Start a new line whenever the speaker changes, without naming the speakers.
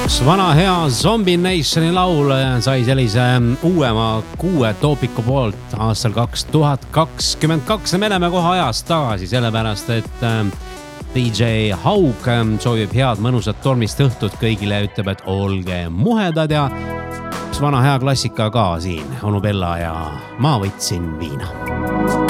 üks vana hea Zombie Nationi laul sai sellise uuema 6 toopiku poolt aastal 2022. Me läheme kohe ajast tagasi, sellepärast et DJ Haug soovib head mõnusat tormist õhtut kõigile ja ütleb, et olge muhedad ja üks vana hea klassika ka siin, Onu Bella ja Ma võtsin viina.